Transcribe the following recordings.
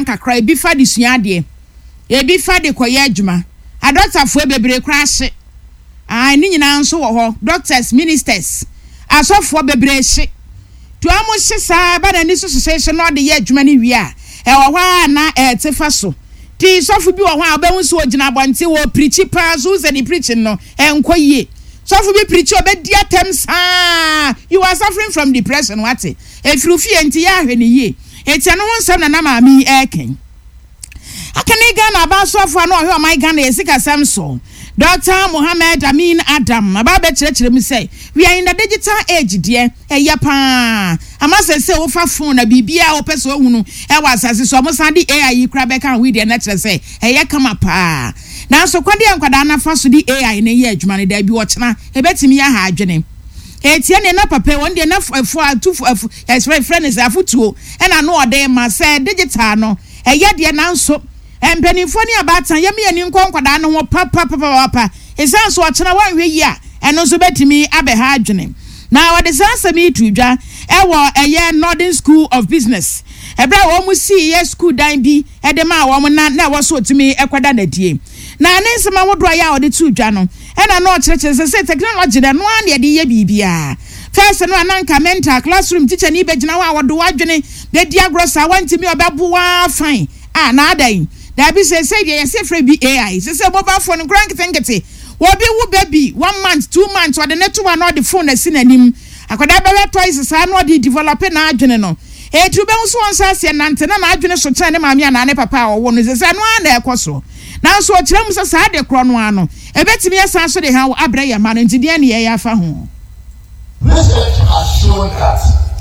nkakra ebi fa de sua ade ebi fa de koye adwuma a doctor fo bebre kra hye ni nyina nso wo ho doctors ministers asofo bebre hye to amo hye saa ba na ni so hye no de ye adwuma ni wi a e wo ho na tefa so ti sofo bi wo ho a obehun so ogina bonte wo preach pa so ze ni preaching no enkoye sofo bi preach obedi atem saa you are suffering from depression what if you feel enti ya hwe ni ye enti no ho nsam na ma mi eken akane Ghana ba sofo na ohwe my Ghana yesika samso Dr. Mohammed Amin Adam ababe chire me say we are in the digital age dear pa amase say wo fa phone na bibia wo pese ohunu e wa asase so mo sande AI kra be kan we dey na chire say kama pa na so kwade ankwada na fa so di AI na ye adwuma ne da bi wo chena e betimi ya ha adwene etie ne na papa won dey na fo atu yes friend is afutuo e na no ode ma say digital no de na nso empenifo ni abatan yemi ani nkonkwada no ho papa esan so ochena wanhwe yi a eno so betimi abeha adwene na wode sansami tudwa ewo Northern School of Business ebra wo mu si ye school dan bi edema wo mu na wo so otimi ekwada na die na ne nsema wodo ya wode tudwa no ena no okyereke se technology na no an de ye bibia first no ananka mental classroom teacher ni begina wa wodo wadwene de diagrosa wantimi obabuwa fine na adan da bi say yes free be AI say mobile phone crank thingete wo bi wo baby 1 month 2 months or the net one or the phone asinanim akoda be twice say no dey develop na adwene no tu be so on say nante na adwene so kyane maami na ne papa wo no say no na ekoso na so kyerem say sa de kro no ano e betimi yasan so de ha wo abre ya ma no ntide na ye afa ho. Research has shown that,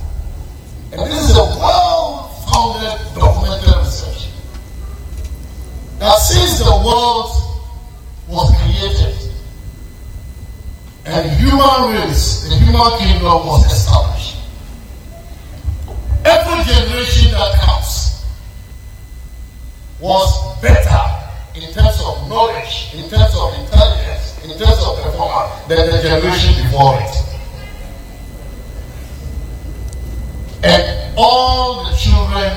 and this is a well-founded documented research, that since the world was created and human race, the human kingdom was established, every generation that comes was better in terms of knowledge, in terms of intelligence, in terms of performance than the generation before it. And all the children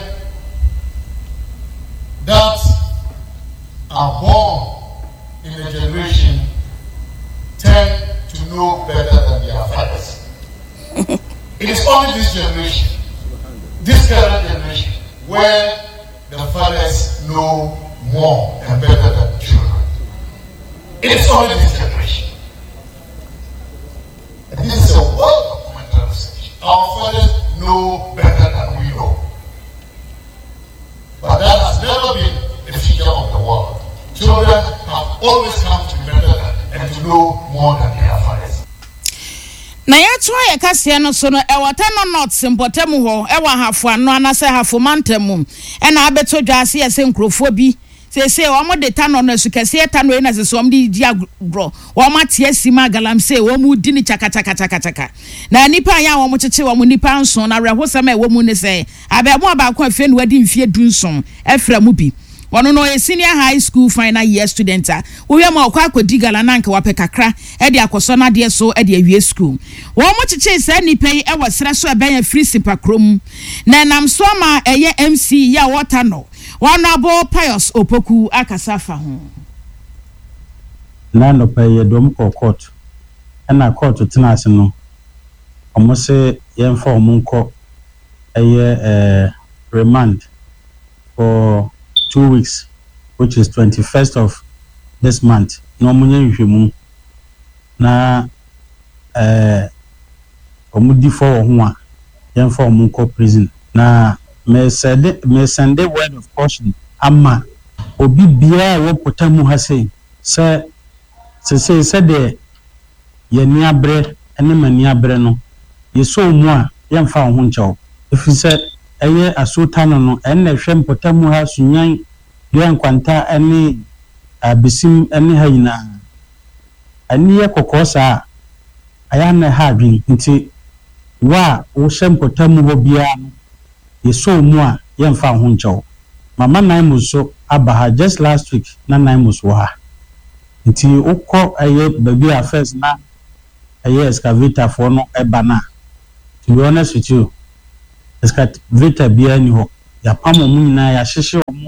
that are born in the generation tend to know better than their fathers. It is only this generation, this current generation, where the fathers know more and better than the children. It is only this generation. And this is a well-documented research. Our fathers know better than we know. But that has never been the feature of the world. Children have always come to be better and to know more than their fathers. Na ya twa ya kase no so no ewota no not simpotemu ho ewa hafo ano anase hafo mantemu e na abeto dwase ya se nkrofo bi se o mo de tano no su kase tano na se so om di agro o ma tie sima galamse o mu di ni chaka na nipa ya wo mo cheche wo mo nipa nso na rehosam e wo mu ne se abemo abakon afi no wadi mfie dunson efra mu bi wono no a senior high school final year student wo ya ma okwa akodi gala na nka wape kakra e de akoso na de so e de awie school wo mo cheche se nipa yi e wasra so e ben free sipakrom na nam so ma eye MC ya water no Honorable Pius Opoku akasafa ho. Na no pay dom court. Na court tenase no. Omo se yemfa omo nko remand for 2 weeks, which is 21st of this month. No munye nhwemu. Na omo di for ho a yemfa omo nko prison. Na me send word of caution ama obi bia wo potamu ha say de ye ni abre ene mani abre no ye so mu a ye mfa ho nchew if say eye asotano no enne hwe potamu ha sunyan ye nkwanta ene abesim ene ha yina ani ye kokosa aya na ha adwin nti wa wo hwe potamu ho bia yeso mu a yemfa ho nchew mama naimuso abaha just last week na naimuso ha nti ukọ aye baby affairs na aye excavator for no ebana to be honest with you excavator bia ni ho ya pamo mu na ya hyehye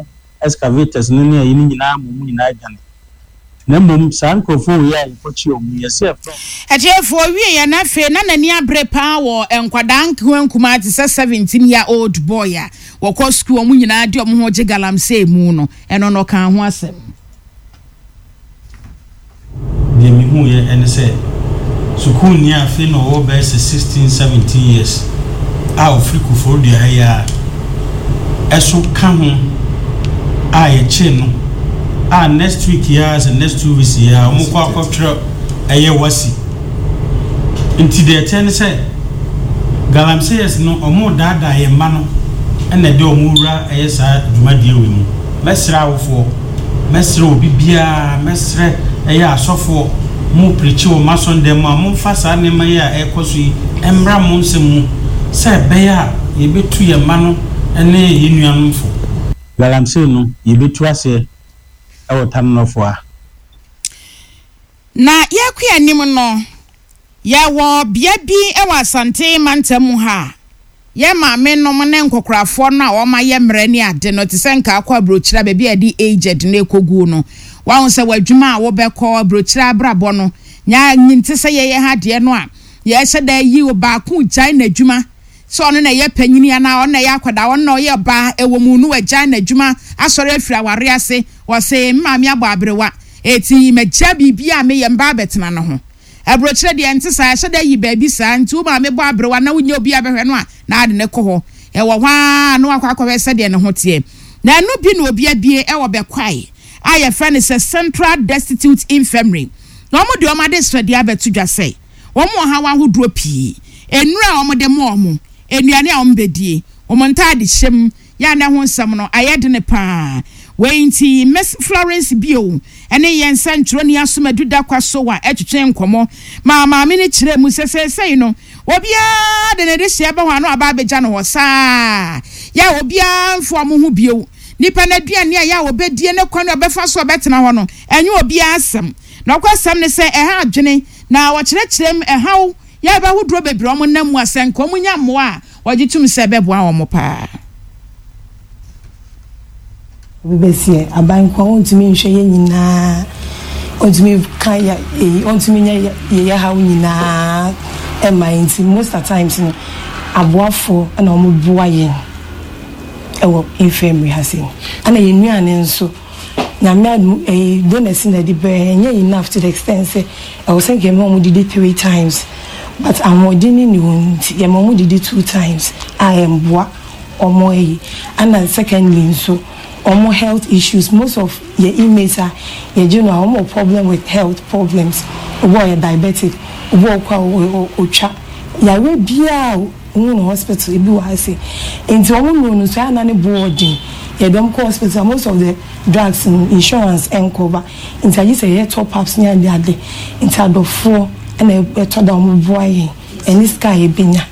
excavators no ne ayi nyina mo nyina adwane na mom sankrofo ya ikwochi omu yesef Ejefo wie ya na fe na nani abre pa wo enkwada nkuma ati 17-year-old boy a wokọ school omu nyina ade omu ho je galamsey mu no eno no kan ho asem de mi hu ye ene se school ni afi no wo be 16-17 years a ofriku for de haya eso ka ho a ye che no next week years and next 2 weeks ya mo kwa kwatro eye wasi nti de ten say galamsey no omo dada ye ma no ena de omura eye sa dwumadie we mu mesra wofo mesra obi bia mesra eye asofo mo preach o mason dem mo fa sa ne ma ya ekoso yi emra mo nsemu say be ya ye betu ye ma no ene ye nuanumfo galamsey no ye betu ase na yakwa anim no ya wo bia bi ewa Asante mantam ha ye ma me no ne nkokrafo no a wo ma ye mre ni ade no te senka akwa brochira be bia di aged na ekogu no wa ho se wadwuma a wo be ko brochira brabo no nya nyinte se ye ha de no a ye hye da yi oba ku jai na dwuma so no na ye panyini ana on na ye akwada on no ye ba ewo mu nu wagya na dwuma asore afira ware ase wo se mmame abo abrewa eti megya bibia me ye mba betena no ho abrochire de ente sa hye da yi ba bi sa ntu ma me bo abrewa na wonya obi abehwe no a na ade ne ko ho e wo hwa no akwa se de ne ho tie na no bi no obi abie e wo bekwai aye friend is a Central Destitute Infirmary no mo de o ma de so de abetu dwase wo mo ha wa hodro pii enura o mo de mo mo enuane a ombedie omontade hyem ya na ho nsam no ayede ne pa weinti Miss Florence Bio ene yen santro ni asomadu da kwaso wa etwetwe nkomo ma me ne kire mu sesesei no obia de ne de hye ba hwa no aba beja no saa ya obia mfo mo hu bio nipa na duane a ya obedie ne kwan obefa so obetena ho no enye obia asem na kwasam ne se eha adwene na wo kirekyerem ehaw ya ba hudro bebre omo namu asenko omunya mo a wagitum se beboa wo mo pa bebesie abankwa ontimi nhwe ye nyina ontimi kan ya ontimi nya ye hawo nyina emainti most of times no aboafo na omo boa ye ewo infirmary hase ana ye nuane nso na me donors na di be nya enough to the extent say I was saying mo did it 3 times but I'm ordaining you ye mo did it 2 times I am boa omo yi and secondly so omo health issues most of your inmates are you know omo problem with health problems obo diabetic obo kwa ocha ya we bia no hospital e bi wa say enti omo no so na ne boarding ya dem ko hospital most of the drugs and insurance and cover enti I say here top ups near the ade enti adofo na e to da omo boy any sky ebenya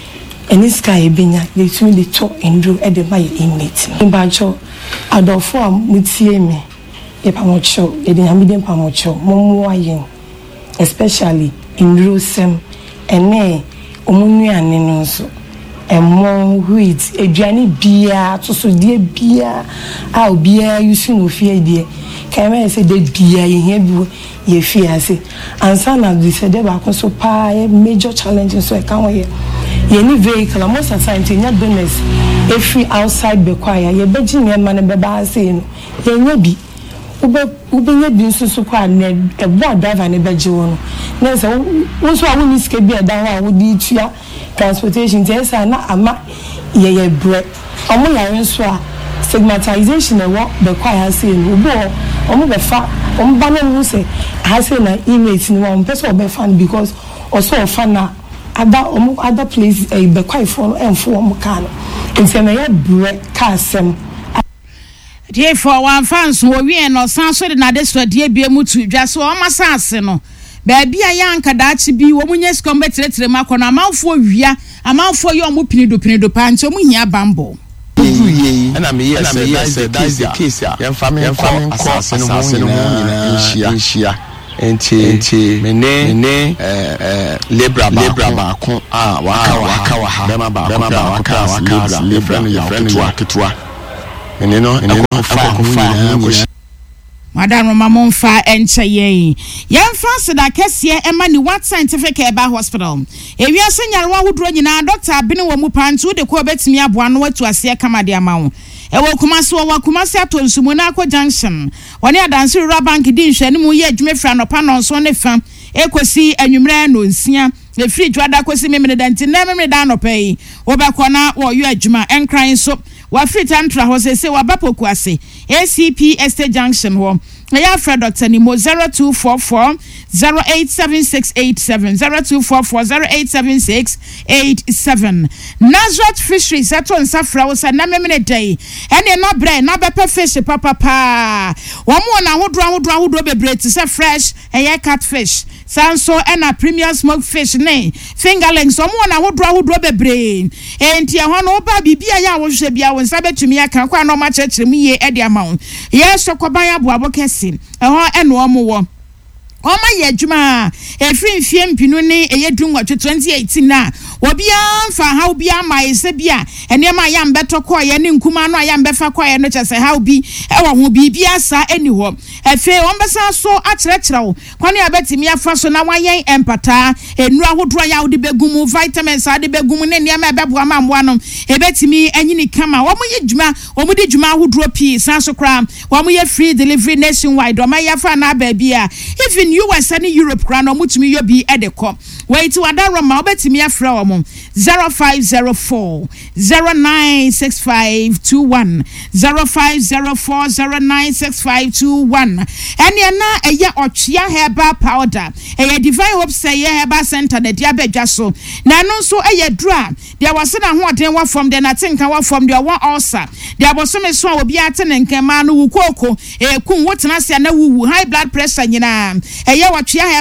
they tumi the talk and do at the my inmate in bancho adofo mutie me e pamocho e de amide pamocho momo ayen especially in Rosem ene omunuane no so emo wheat eduane bia to so die bia a obia yusu no fie die kama say de bia ye bi ye fie ase ansa na we say de ba ko so pa major challenge so e kan we ye ni vehicle most of the time nya donors every outside be choir ye beji me ma ne be ba ase no ye nya bi ube nya bi nso so kwa na e bo driver ne beji won na say wo so a wo ni sika bi e da ho a wo di tua transportation te say na ama ye bre omo la nso a stigmatization e wo be choir say no omo be fa omo ba no say ha say na image ni wo person be fan because also fan na other place be quite for and for kan nse na ya bre ka sem die for one fans wo wie no san so de na de so de bia mutu dwa so o masase no ba bia ya anka daachi bi wo munye skom betretre makono amanfo wia amanfo ye omo pinido pa nti omo hia bambo and I'm yes that's the case ya family asase no ho nyina enti mene lebra ba ko waka bema ba waka lebra ya ketwa ene no fa Madam Mamonfa encheye yemfa seda kese ema ni what scientific eba hospital ewia senyarwa hudro nyina doctor abene wo mu pantu de ko betimi aboa no watu ase kama de amawo ewo kumaso wa kumase atonsumu na akọ junction woni adanse rura bank di nhwani mu ye adwuma fra no pa no so ne fa ekosi anwumre no nsia e free dwada kosi memene danti na memene da no pay obekọ na wo yo adwuma enkran so wa free tantra ho se wa bapoku ase ACP Estate Junction ho ya fra Dr. Nimo 0244 087687 0244 087687 Nazareth Fisheries aton safra wo sa na memene day ene no bre na bepe fish papa wo mo na hodro bebre ti se fresh catfish sanso ena premium smoked fish ne fingerlings wo mo na hodro bebre enti ho no ba bibia ya wo hwe bia wo nsa betumi aka kwa no ma chechire mu ye e de amount yes sokoban aboabo kesi eho eno omo wo Oma ye adwuma efri mfie mpinu ne eyedun wa 2018 na obia mfa ha obia ma ese bia enema ya mbeto ko ye ne nkuma no ya mbefa ko ye no chese ha obi ewo ho bibia sa eni ho efe ombesa so akyerɛkyerɛw kwani abetimi afa so na wayen empata enu ahodro ya odi begum vitamins ade begum ne nneema ebeboa mamboa no ebetimi anyini kama wo mo ye dwuma wo mo di dwuma ahodro pii san so kra wo mo ye free delivery nationwide o ma ya fa na ba bia even US and Europe grano mutumi yo bi edeko wait to adaroma obetimi afra omo 0504 096521 0504 096521 ene na eye otwea herbal powder eye divine hope say herbal center de diabedwa so na no so eye dura dia wase na ho oden wa from de na tinka wa from de wa ulcer dia bosome so obi ate ne nkema no wukoko kun wotena se na wuwu high blood pressure nyina eye watwea